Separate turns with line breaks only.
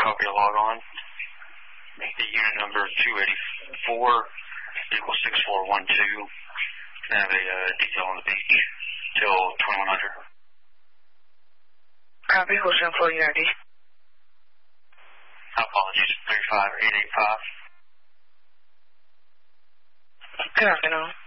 copy of log on. The unit number 284 equals 6412. Have a detail on the beach till 2100.
Copy, who's your employee ID?
Apologies, 35885.
Good afternoon.